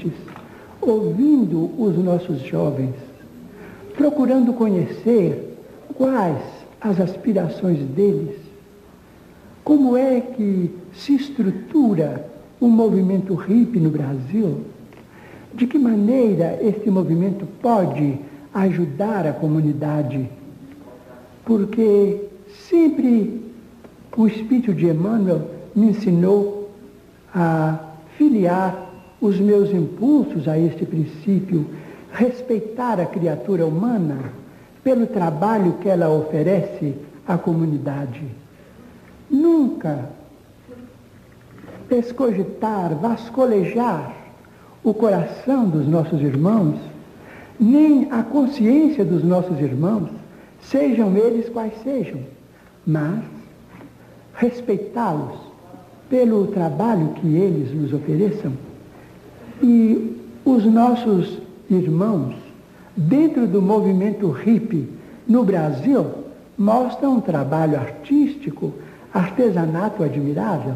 adolescentes, ouvindo os nossos jovens, procurando conhecer quais as aspirações deles, como é que se estrutura o movimento hippie no Brasil, de que maneira este movimento pode ajudar a comunidade, porque sempre o Espírito de Emmanuel me ensinou a filiar os meus impulsos a este princípio, respeitar a criatura humana pelo trabalho que ela oferece à comunidade. Nunca escogitar, vascolejar o coração dos nossos irmãos, nem a consciência dos nossos irmãos, sejam eles quais sejam, mas respeitá-los pelo trabalho que eles nos ofereçam. E os nossos irmãos, dentro do movimento hippie no Brasil, mostram um trabalho artístico, artesanato admirável.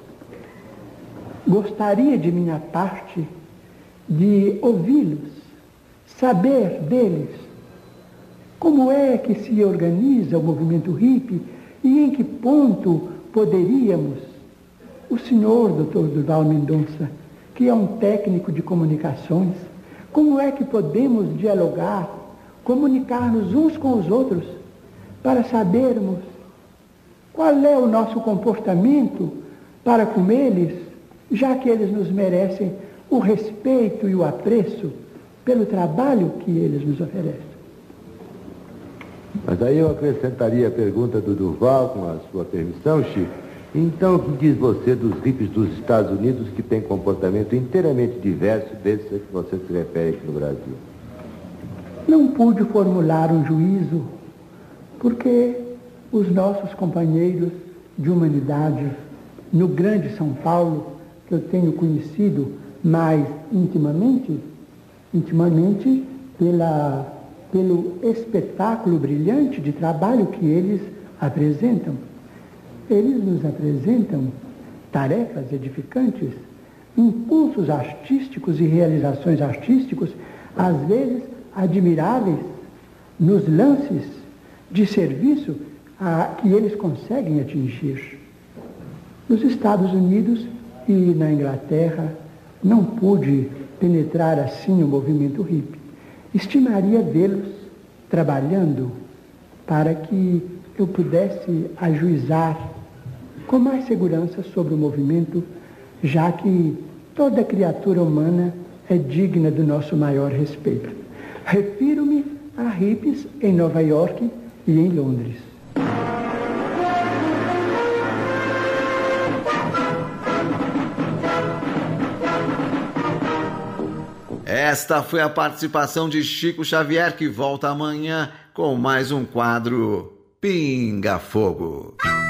Gostaria de minha parte de ouvi-los, saber deles como é que se organiza o movimento hippie e em que ponto poderíamos, o senhor Dr. Durval Mendonça, que é um técnico de comunicações, como é que podemos dialogar, comunicar-nos uns com os outros para sabermos qual é o nosso comportamento para com eles, já que eles nos merecem o respeito e o apreço pelo trabalho que eles nos oferecem. Mas aí eu acrescentaria a pergunta do Durval, com a sua permissão, Chico. Então, o que diz você dos hippies dos Estados Unidos que têm comportamento inteiramente diverso desse a que você se refere aqui no Brasil? Não pude formular um juízo, porque os nossos companheiros de humanidade no grande São Paulo, que eu tenho conhecido mais intimamente pelo espetáculo brilhante de trabalho que eles apresentam. Eles nos apresentam tarefas edificantes, impulsos artísticos e realizações artísticos, às vezes admiráveis, nos lances de serviço que eles conseguem atingir. Nos Estados Unidos e na Inglaterra, não pude penetrar assim o movimento hippie. Estimaria vê-los trabalhando para que eu pudesse ajuizar com mais segurança sobre o movimento, já que toda criatura humana é digna do nosso maior respeito. Refiro-me a hippies em Nova York e em Londres. Esta foi a participação de Chico Xavier, que volta amanhã com mais um quadro Pinga Fogo.